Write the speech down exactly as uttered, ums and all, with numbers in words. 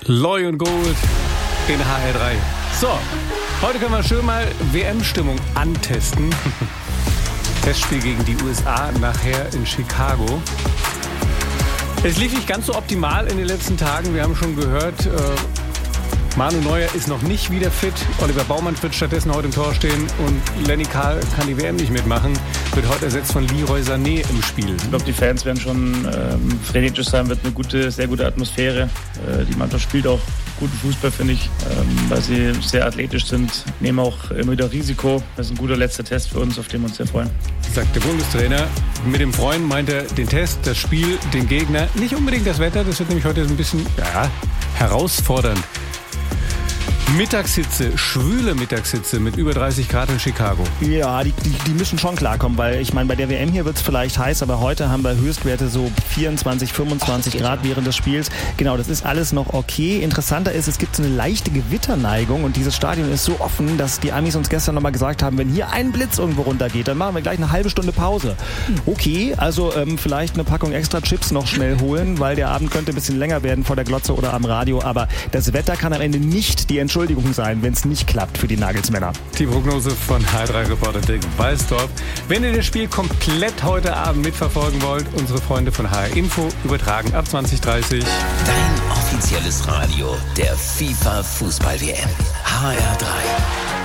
Loy und Gold in H R drei. So, heute können wir schön mal W M-Stimmung antesten. Testspiel gegen die U S A nachher in Chicago. Es lief nicht ganz so optimal in den letzten Tagen. Wir haben schon gehört, äh, Manu Neuer ist noch nicht wieder fit. Oliver Baumann wird stattdessen heute im Tor stehen. Und Lenny Kahl kann die W M nicht mitmachen. Wird heute ersetzt von Leroy Sané im Spiel. Ich glaube, die Fans werden schon ähm, frenetisch sein. Wird eine gute, sehr gute Atmosphäre. Äh, die Mannschaft spielt auch guten Fußball, finde ich, ähm, weil sie sehr athletisch sind. Nehmen auch immer wieder Risiko. Das ist ein guter letzter Test für uns, auf den wir uns sehr freuen. Sagt der Bundestrainer. Mit dem Freuen meint er den Test, das Spiel, den Gegner. Nicht unbedingt das Wetter. Das wird nämlich heute ein bisschen ja, herausfordernd. Mittagshitze, schwüle Mittagshitze mit über dreißig Grad in Chicago. Ja, die, die, die müssen schon klarkommen, weil ich meine, bei der W M hier wird es vielleicht heiß, aber heute haben wir Höchstwerte so vierundzwanzig, fünfundzwanzig Grad während des Spiels. Genau, das ist alles noch okay. Interessanter ist, es gibt so eine leichte Gewitterneigung und dieses Stadion ist so offen, dass die Amis uns gestern nochmal gesagt haben, wenn hier ein Blitz irgendwo runtergeht, dann machen wir gleich eine halbe Stunde Pause. Okay, also ähm, vielleicht eine Packung extra Chips noch schnell holen, weil der Abend könnte ein bisschen länger werden vor der Glotze oder am Radio, aber das Wetter kann am Ende nicht die Entschuldigung sein, wenn es nicht klappt für die Nagelsmänner. Die Prognose von H drei Reporter Dirk Walsdorf. Wenn ihr das Spiel komplett heute Abend mitverfolgen wollt, unsere Freunde von H R Info übertragen ab zwanzig Uhr dreißig. Dein offizielles Radio der FIFA Fußball-W M. H R drei.